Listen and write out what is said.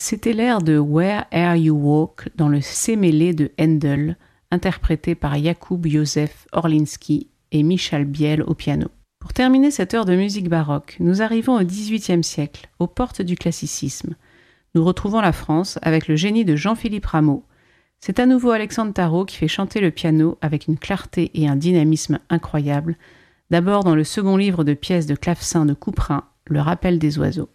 C'était l'air de Where Are You Walk dans le C mêlé de Handel, interprété par Jakub Józef Orliński et Michal Biel au piano. Pour terminer cette heure de musique baroque, nous arrivons au XVIIIe siècle, aux portes du classicisme. Nous retrouvons la France avec le génie de Jean-Philippe Rameau. C'est à nouveau Alexandre Tarot qui fait chanter le piano avec une clarté et un dynamisme incroyables, d'abord dans le second livre de pièces de clavecin de Couperin, Le Rappel des oiseaux.